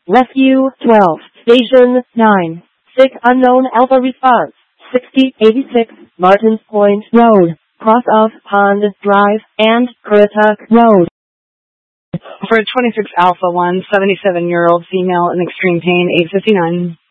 Rescue 12, Station 9, sick unknown Alpha response, 6086 Martins Point Road, cross of Pond Drive and Currituck Road. For 26 Alpha 1, 77-year-old female in extreme pain, 859.